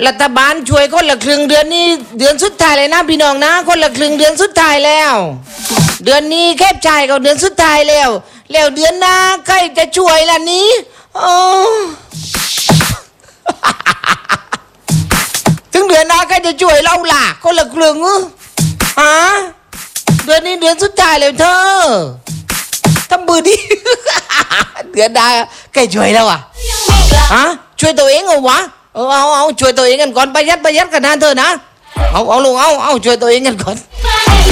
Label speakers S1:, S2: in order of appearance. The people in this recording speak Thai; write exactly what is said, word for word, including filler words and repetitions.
S1: รัฐบาลช่วยคนละครึ่งเดือนนี้เดือนสุดท้ายเลยนะพี่น้องนะคนละครึ่งเดือนสุดท้ายแล้วเดือนนี้แคบจ่ายกับเดือนสุดท้ายแล้วแล้วเดือนหน้าใครจะช่วยล่ะนี้อ๋อ ถึงเดือนหน้าใครจะช่วยเราล่ะคนละครึ่งฮะเดือนนี้เดือนสุดท้ายแล้วเธอทำมือดี เดือนหน้าใครช่วยเราอ่ะฮะช่วยตัวเองเหรอวะเออเอาเอาช่วยตัวเองกันก่อนประหยัดประหยัดกันนะเธอนะเอาเอาลงเอาเอาช่วยตัวเองกันก่อน